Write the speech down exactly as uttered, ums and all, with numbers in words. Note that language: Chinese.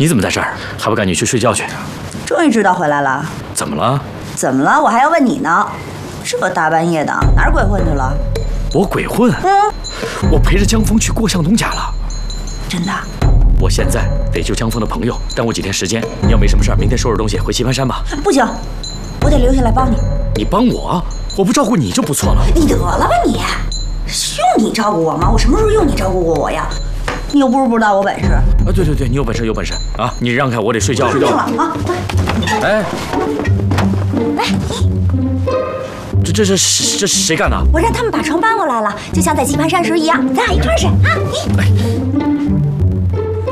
你怎么在这儿？还不赶紧去睡觉去？ 终于知道回来了。 怎么了？ 怎么了？我还要问你呢。这大半夜的哪儿鬼混去了？ 我鬼混？嗯，我陪着江峰去过向东家了。 真的？ 我现在得救江峰的朋友，耽误几天时间。你要没什么事儿，明天收拾东西回棋盘山吧。 不行，我得留下来帮你。 你帮我？我不照顾你就不错了。 你得了吧你！用你照顾我吗？我什么时候用你照顾过我呀？你又不是不知道我本事。 啊，对对对，你有本事有本事啊！你让开，我得睡觉了。 睡觉了啊！ 哎， 来， 这这这这是谁干的？ 我让他们把床搬过来了，就像在棋盘山时一样，咱俩一块儿睡啊！ 哎。